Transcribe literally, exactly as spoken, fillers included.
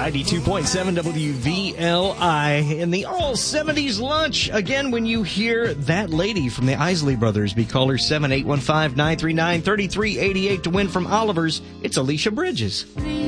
ninety-two point seven W V L I in the all seventies lunch. Again, when you hear that lady from the Isley Brothers, be caller seven eight one five, nine three nine, three three eight eight to win from Oliver's. It's Alicia Bridges.